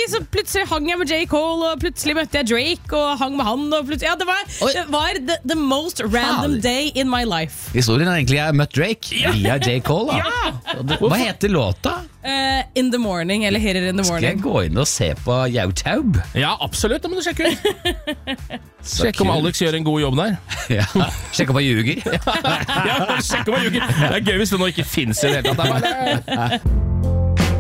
så plutselig hang jeg med J. Cole, og plutselig møtte jeg Drake, og hang med han, og plutselig, det var the most random day in my life. Historien er egentlig jeg har møtt Drake via J. Cole da. Hva heter låta? In the morning, eller Hit It In The Morning. Skal jeg gå inn og se på Youtube? Ja, absolutt, det må du sjekke ut. Sjekk om Alex gjør en god jobb der. Sjekk om jeg ljuger. Sjekk om han ljuger. Det er gøy hvis det nå ikke finnes i det hele tatt.